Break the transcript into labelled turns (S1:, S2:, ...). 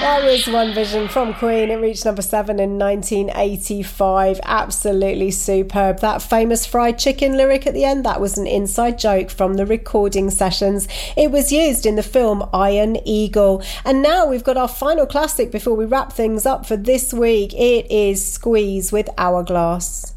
S1: That was One Vision from Queen. It reached number 7 in 1985. Absolutely superb. That famous fried chicken lyric at the end, that was an inside joke from the recording sessions. It was used in the film Iron Eagle. And now we've got our final classic before we wrap things up for this week. It is Squeeze with Hourglass.